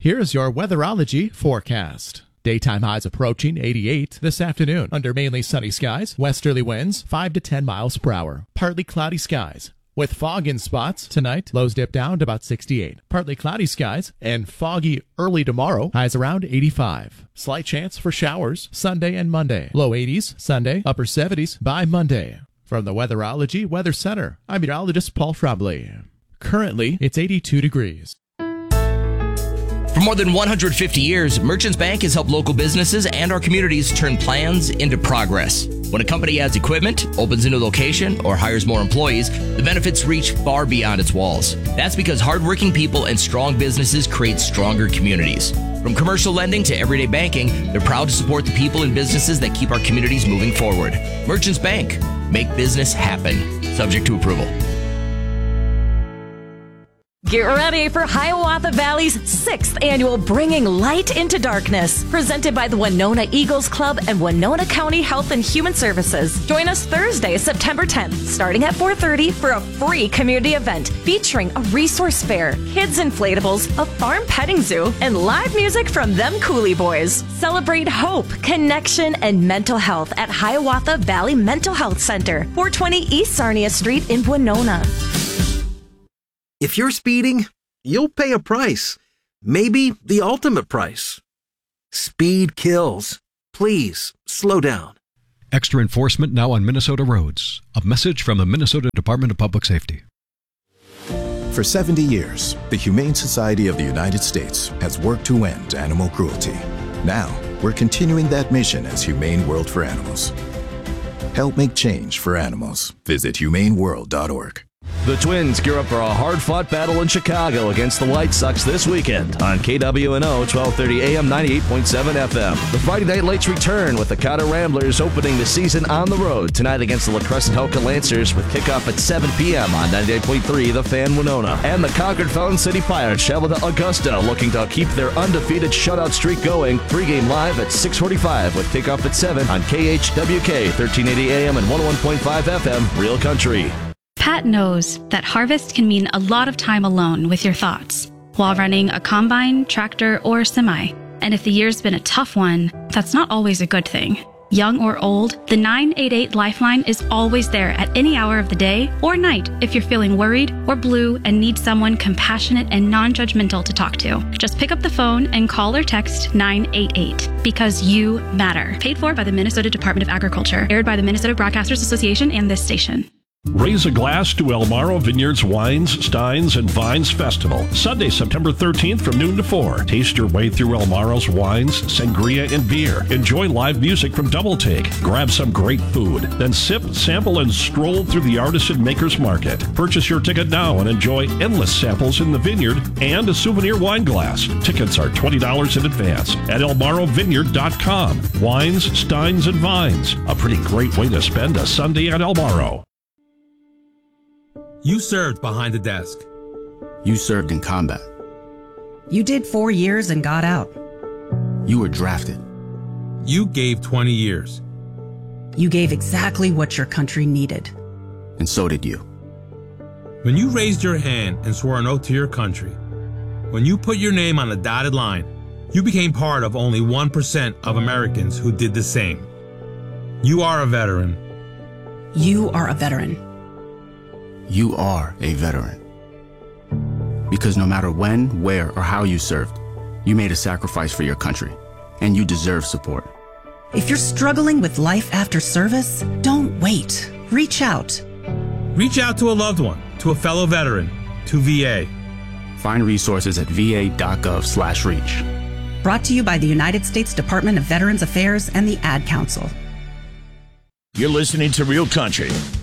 Here's your weatherology forecast. Daytime highs approaching 88 this afternoon under mainly sunny skies, westerly winds 5 to 10 miles per hour, partly cloudy skies. With fog in spots tonight, lows dip down to about 68. Partly cloudy skies and foggy early tomorrow, highs around 85. Slight chance for showers Sunday and Monday. Low 80s Sunday, upper 70s by Monday. From the Weatherology Weather Center, I'm meteorologist Paul Schraubly. Currently, it's 82 degrees. For more than 150 years, Merchants Bank has helped local businesses and our communities turn plans into progress. When a company adds equipment, opens a new location, or hires more employees, the benefits reach far beyond its walls. That's because hardworking people and strong businesses create stronger communities. From commercial lending to everyday banking, they're proud to support the people and businesses that keep our communities moving forward. Merchants Bank. Make business happen. Subject to approval. Get ready for Hiawatha Valley's 6th annual Bringing Light into Darkness, presented by the Winona Eagles Club and Winona County Health and Human Services. Join us Thursday, September 10th, starting at 4:30 for a free community event featuring a resource fair, kids inflatables, a farm petting zoo, and live music from them Cooley Boys. Celebrate hope, connection, and mental health at Hiawatha Valley Mental Health Center, 420 East Sarnia Street in Winona. If you're speeding, you'll pay a price. Maybe the ultimate price. Speed kills. Please, slow down. Extra enforcement now on Minnesota roads. A message from the Minnesota Department of Public Safety. For 70 years, the Humane Society of the United States has worked to end animal cruelty. Now, we're continuing that mission as Humane World for Animals. Help make change for animals. Visit humaneworld.org. The Twins gear up for a hard-fought battle in Chicago against the White Sox this weekend on KWNO 1230 AM 98.7 FM. The Friday Night Lights return with the Cotter Ramblers opening the season on the road tonight against the La Crescent-Helka Lancers with kickoff at 7 p.m. on 98.3 The Fan Winona. And the Concord Fountain City Pirates travel to Augusta looking to keep their undefeated shutout streak going. Pregame live at 6:45 with kickoff at 7 on KHWK 1380 AM and 101.5 FM Real Country. Pat knows that harvest can mean a lot of time alone with your thoughts while running a combine, tractor, or semi. And if the year's been a tough one, that's not always a good thing. Young or old, the 988 Lifeline is always there at any hour of the day or night if you're feeling worried or blue and need someone compassionate and non-judgmental to talk to. Just pick up the phone and call or text 988 because you matter. Paid for by the Minnesota Department of Agriculture. Aired by the Minnesota Broadcasters Association and this station. Raise a glass to El Morro Vineyards Wines, Steins, and Vines Festival. Sunday, September 13th from noon to 4. Taste your way through El Morro's wines, sangria, and beer. Enjoy live music from Double Take. Grab some great food. Then sip, sample, and stroll through the Artisan Makers Market. Purchase your ticket now and enjoy endless samples in the vineyard and a souvenir wine glass. Tickets are $20 in advance at elmorrovineyard.com. Wines, Steins, and Vines. A pretty great way to spend a Sunday at El Morro. You served behind the desk. You served in combat. You did 4 years and got out. You were drafted. You gave 20 years. You gave exactly what your country needed. And so did you. When you raised your hand and swore an oath to your country, when you put your name on a dotted line, you became part of only 1% of Americans who did the same. You are a veteran. You are a veteran. You are a veteran. Because no matter when, where, or how you served, you made a sacrifice for your country, and you deserve support. If you're struggling with life after service, don't wait. Reach out. Reach out to a loved one, to a fellow veteran, to VA. Find resources at va.gov/reach. Brought to you by the United States Department of Veterans Affairs and the Ad Council. You're listening to Real Country